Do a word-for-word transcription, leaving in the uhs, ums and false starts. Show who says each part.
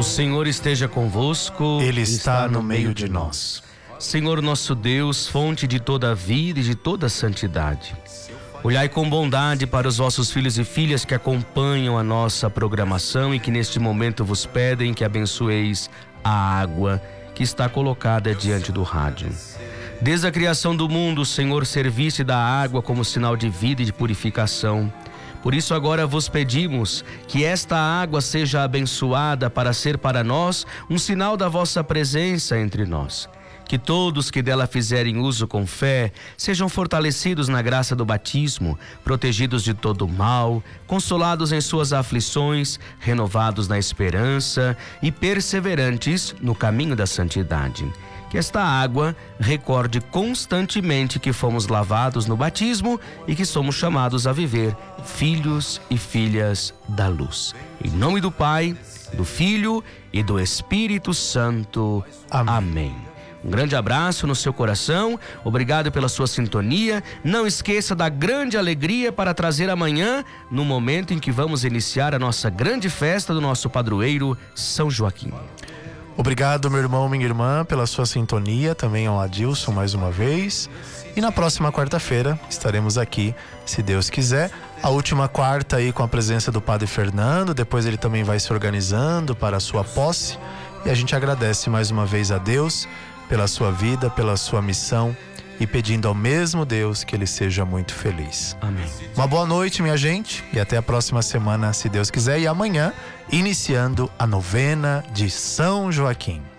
Speaker 1: O Senhor esteja convosco.
Speaker 2: Ele está no meio de nós.
Speaker 1: Senhor nosso Deus, fonte de toda a vida e de toda a santidade, olhai com bondade para os vossos filhos e filhas que acompanham a nossa programação e que neste momento vos pedem que abençoeis a água que está colocada diante do rádio. Desde a criação do mundo, o Senhor serviste da água como sinal de vida e de purificação. Por isso agora vos pedimos que esta água seja abençoada para ser para nós um sinal da vossa presença entre nós. Que todos que dela fizerem uso com fé sejam fortalecidos na graça do batismo, protegidos de todo mal, consolados em suas aflições, renovados na esperança e perseverantes no caminho da santidade. Que esta água recorde constantemente que fomos lavados no batismo e que somos chamados a viver filhos e filhas da luz. Em nome do Pai, do Filho e do Espírito Santo. Amém. Amém. Um grande abraço no seu coração, obrigado pela sua sintonia. Não esqueça da grande alegria para trazer amanhã, no momento em que vamos iniciar a nossa grande festa do nosso padroeiro, São Joaquim.
Speaker 2: Obrigado, meu irmão, minha irmã, pela sua sintonia, também ao Adilson mais uma vez. E na próxima quarta-feira estaremos aqui, se Deus quiser. A última quarta aí com a presença do Padre Fernando, depois ele também vai se organizando para a sua posse. E a gente agradece mais uma vez a Deus pela sua vida, pela sua missão e pedindo ao mesmo Deus que ele seja muito feliz.
Speaker 1: Amém.
Speaker 2: Uma boa noite, minha gente, e até a próxima semana, se Deus quiser. E amanhã, iniciando a novena de São Joaquim.